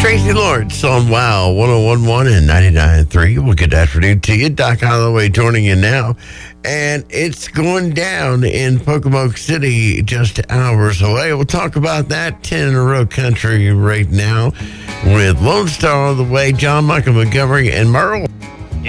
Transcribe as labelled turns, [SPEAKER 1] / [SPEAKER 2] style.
[SPEAKER 1] Tracy Lawrence on WOW 101.1 and 99.3. Well, good afternoon to you. Doc Holloway joining you now. And it's going down in Pocomoke City just hours away. We'll talk about that 10 in a row country right now with Lone Star on the way, John Michael Montgomery and Merle